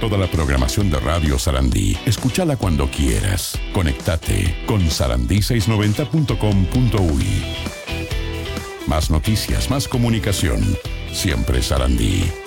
Toda la programación de Radio Sarandí, escúchala cuando quieras. Conectate con sarandí690.com.uy. Más noticias, más comunicación. Siempre Sarandí.